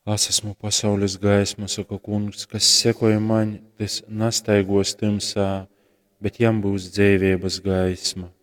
Es esmu pasaules gaisma, saka kungs, kas sekoja man, tas nestaigos tumsā, bet jam būs dzīvības gaisma.